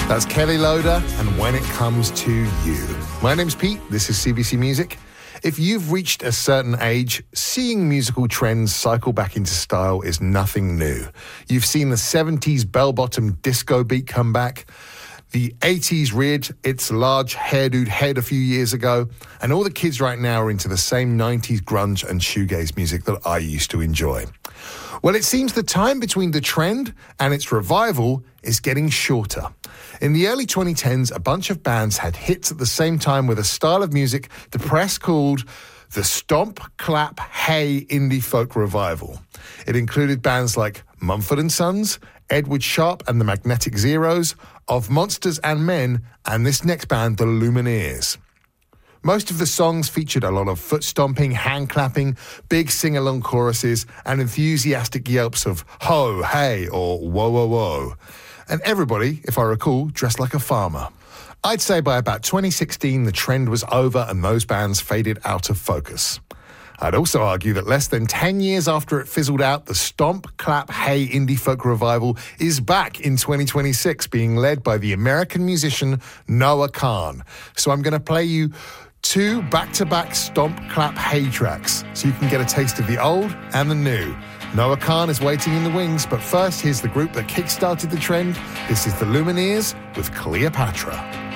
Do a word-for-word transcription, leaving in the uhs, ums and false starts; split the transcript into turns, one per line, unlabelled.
That's Kelly Loader and When It Comes to You. My name's Pete. This is C B C Music. If you've reached a certain age, seeing musical trends cycle back into style is nothing new. You've seen the seventies bell-bottom disco beat come back, the eighties reared its large hairdoed head a few years ago, and all the kids right now are into the same nineties grunge and shoegaze music that I used to enjoy. Well, it seems the time between the trend and its revival is getting shorter. In the early twenty tens, a bunch of bands had hits at the same time with a style of music the press called the Stomp, Clap, Hey Indie Folk Revival. It included bands like Mumford and Sons, Edward Sharpe and the Magnetic Zeros, Of Monsters and Men, and this next band, the Lumineers. Most of the songs featured a lot of foot stomping, hand clapping, big sing-along choruses, and enthusiastic yelps of ho, hey, or whoa, whoa, whoa. And everybody, if I recall, dressed like a farmer. I'd say by about twenty sixteen, the trend was over and those bands faded out of focus. I'd also argue that less than ten years after it fizzled out, the Stomp, Clap, Hey Indie Folk Revival is back in twenty twenty-six, being led by the American musician Noah Kahan. So I'm going to play you two back-to-back Stomp, Clap, Hey tracks so you can get a taste of the old and the new. Noah Kahan is waiting in the wings, but first, here's the group that kick-started the trend. This is the Lumineers with Cleopatra.